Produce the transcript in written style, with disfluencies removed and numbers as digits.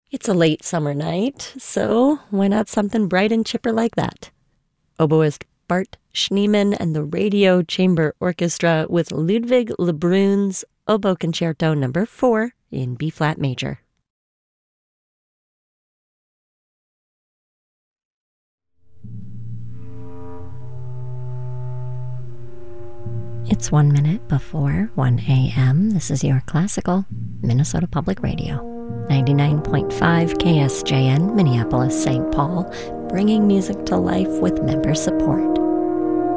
It's a late summer night, so why not something bright and chipper like that? Oboist Bart Schneemann and the Radio Chamber Orchestra with Ludwig Lebrun's Oboe Concerto No. 4 in B-flat major. It's 1 minute before 1 a.m. This is your classical Minnesota Public Radio. 99.5 KSJN, Minneapolis, St. Paul, bringing music to life with member support.